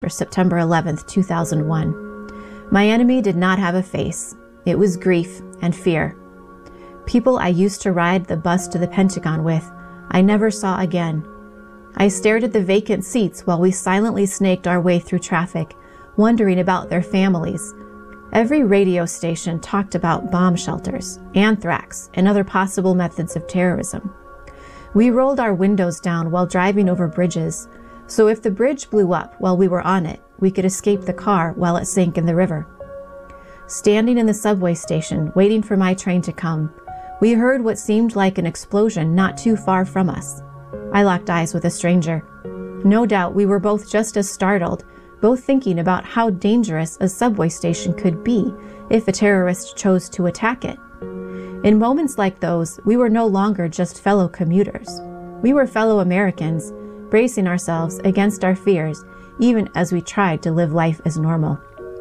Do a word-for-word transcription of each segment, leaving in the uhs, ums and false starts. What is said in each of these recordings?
for September eleventh, two thousand one. My enemy did not have a face. It was grief and fear. People I used to ride the bus to the Pentagon with, I never saw again. I stared at the vacant seats while we silently snaked our way through traffic, wondering about their families. Every radio station talked about bomb shelters, anthrax, and other possible methods of terrorism. We rolled our windows down while driving over bridges, so if the bridge blew up while we were on it, we could escape the car while it sank in the river. Standing in the subway station, waiting for my train to come, we heard what seemed like an explosion not too far from us. I locked eyes with a stranger. No doubt we were both just as startled, both thinking about how dangerous a subway station could be if a terrorist chose to attack it. In moments like those, we were no longer just fellow commuters. We were fellow Americans, bracing ourselves against our fears, even as we tried to live life as normal.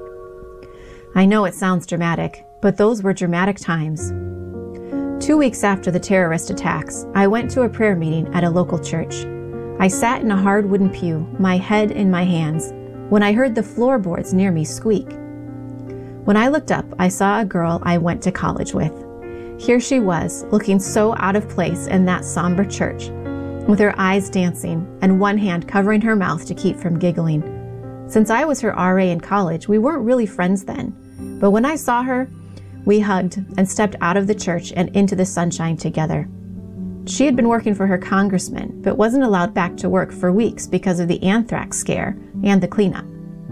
I know it sounds dramatic, but those were dramatic times. Two weeks after the terrorist attacks, I went to a prayer meeting at a local church. I sat in a hard wooden pew, my head in my hands, when I heard the floorboards near me squeak. When I looked up, I saw a girl I went to college with. Here she was, looking so out of place in that somber church, with her eyes dancing and one hand covering her mouth to keep from giggling. Since I was her R A in college, we weren't really friends then, but when I saw her, we hugged and stepped out of the church and into the sunshine together. She had been working for her congressman, but wasn't allowed back to work for weeks because of the anthrax scare and the cleanup.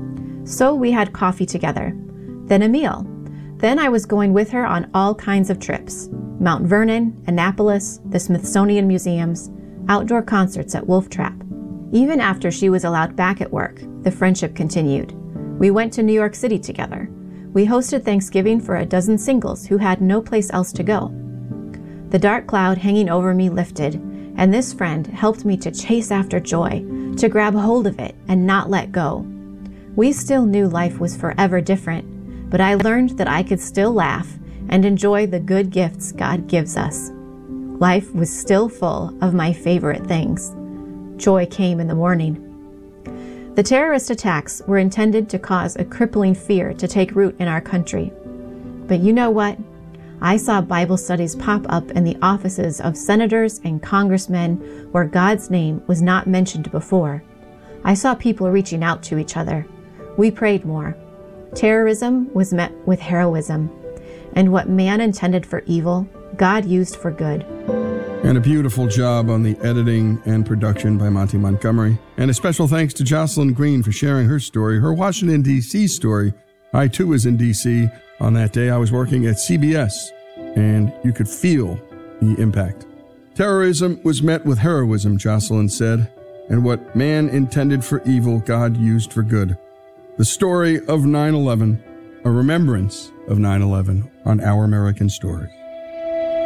So we had coffee together, then a meal. Then I was going with her on all kinds of trips: Mount Vernon, Annapolis, the Smithsonian Museums, outdoor concerts at Wolf Trap. Even after she was allowed back at work, the friendship continued. We went to New York City together. We hosted Thanksgiving for a dozen singles who had no place else to go. The dark cloud hanging over me lifted, and this friend helped me to chase after joy, to grab hold of it and not let go. We still knew life was forever different, but I learned that I could still laugh and enjoy the good gifts God gives us. Life was still full of my favorite things. Joy came in the morning. The terrorist attacks were intended to cause a crippling fear to take root in our country. But you know what? I saw Bible studies pop up in the offices of senators and congressmen where God's name was not mentioned before. I saw people reaching out to each other. We prayed more. Terrorism was met with heroism, and what man intended for evil, God used for good. And a beautiful job on the editing and production by Monty Montgomery. And a special thanks to Jocelyn Green for sharing her story, her Washington, D C story. I, too, was in D C on that day. I was working at C B S, and you could feel the impact. Terrorism was met with heroism, Jocelyn said, and what man intended for evil, God used for good. The story of nine eleven, a remembrance of nine eleven on Our American Story.